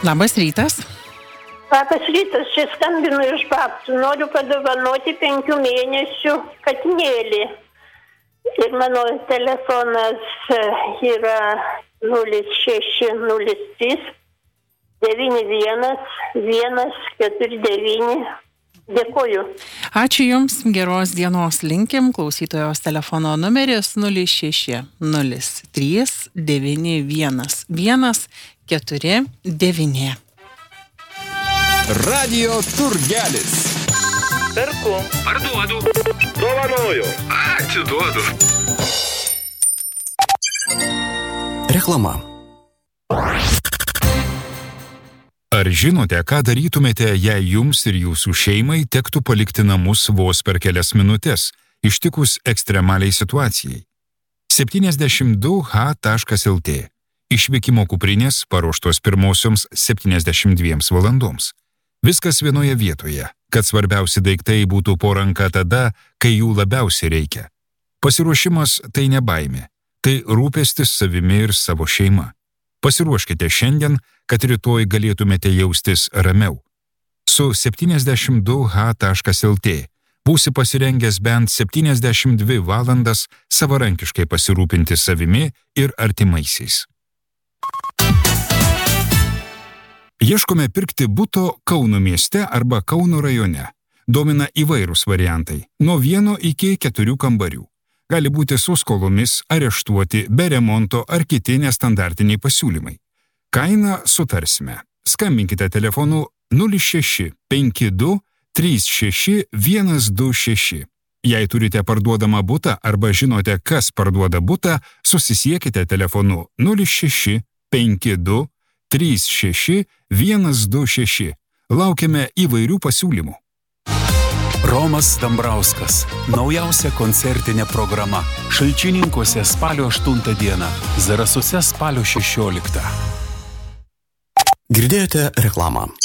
Labas rytas. Labas rytas, čia skambinu iš Babtų. Noriu padovanoti 5 mėnesių katinėlį. Ir mano telefonas yra 0603 91 149. Dėkuoju. Ačiū Jums, geros dienos linkim. Klausytojos telefono numeris 0603 91 149. Radio Turgelis. Perku. Parduodu. Dovanoju. Atiduodu. Reklama. Ar žinote, ką darytumėte, jei jums ir jūsų šeimai tektų palikti namus vos per kelias minutės, ištikus ekstremaliai situacijai? 72h.lt. Išvykimo kuprinės paruoštos pirmosioms 72 valandoms. Viskas vienoje vietoje, kad svarbiausi daiktai būtų po ranka tada, kai jų labiausiai reikia. Pasiruošimas tai ne baimė, tai rūpestis savimi ir savo šeima. Pasiruoškite šiandien, kad rytoj galėtumėte jaustis ramiau. Su 72h.lt būsi pasirengęs bent 72 valandas savarankiškai pasirūpinti savimi ir artimaisiais. Ieškome pirkti buto Kauno mieste arba Kauno rajone. Domina įvairūs variantai, nuo 1 iki 4 kambarių. Gali būti su skolomis, areštuoti, be remonto ar kiti nestandartiniai pasiūlymai. Kainą sutarsime. Skambinkite telefonu 06 52 36 126. Jei turite parduodamą butą arba žinote, kas parduoda butą, susisiekite telefonu 06 52 36 126. Laukiame įvairių pasiūlymų. Romas Dambrauskas. Naujausia koncertinė programa. Šalčininkuose spalio 8 dieną. Zarasuose spalio 16. Girdėjote reklamą.